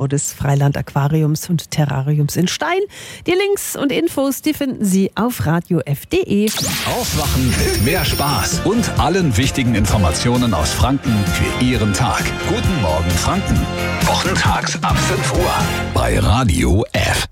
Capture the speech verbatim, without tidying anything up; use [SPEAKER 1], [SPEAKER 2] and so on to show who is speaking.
[SPEAKER 1] Neubau des Freiland Aquariums und Terrariums in Stein. Die Links und Infos, die finden Sie auf radio f punkt de.
[SPEAKER 2] Aufwachen mit mehr Spaß und allen wichtigen Informationen aus Franken für Ihren Tag. Guten Morgen Franken. Wochentags ab fünf Uhr bei Radio F.